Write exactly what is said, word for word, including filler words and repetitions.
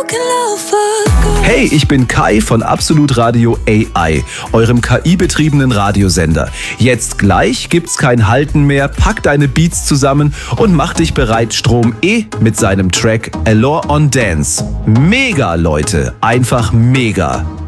Hey, ich bin Kai von Absolut Radio A I, eurem K I-betriebenen Radiosender. Jetzt gleich gibt's kein Halten mehr, pack deine Beats zusammen und mach dich bereit, Strom E mit seinem Track Allure on Dance. Mega, Leute, einfach mega.